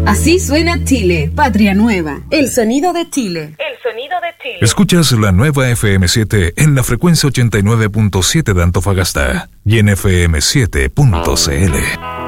Así suena Chile, patria nueva. El sonido de Chile. El sonido de Chile. Escuchas la nueva FM7 en la frecuencia 89.7 de Antofagasta y en FM7.cl.